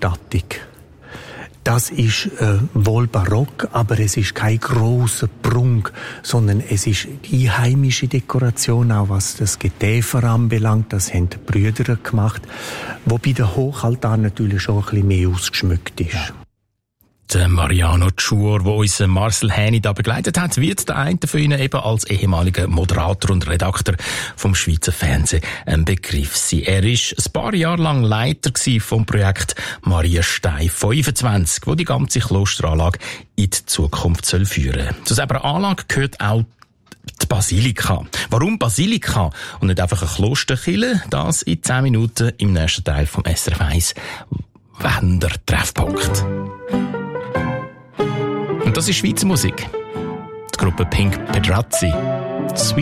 Ausstattung. Das ist wohl barock, aber es ist kein grosser Prunk, sondern es ist die einheimische Dekoration, auch was das Getäfer anbelangt. Das haben die Brüder gemacht, wobei der Hochaltar natürlich schon ein bisschen mehr ausgeschmückt ist. Ja. Der Mariano Tschur, der uns Marcel Häni da begleitet hat, wird der eine von Ihnen eben als ehemaliger Moderator und Redakteur vom Schweizer Fernsehen ein Begriff sein. Er ist ein paar Jahre lang Leiter vom Projekt Marienstein 25, wo die ganze Klosteranlage in die Zukunft führen soll. Zu dieser Anlage gehört auch die Basilika. Warum Basilika und nicht einfach eine Klosterkirche? Das in 10 Minuten im nächsten Teil vom SRF 1 Wandertreffpunkt. Und das ist Schweizer Musik. Die Gruppe Pink Pedrazzi. Sweet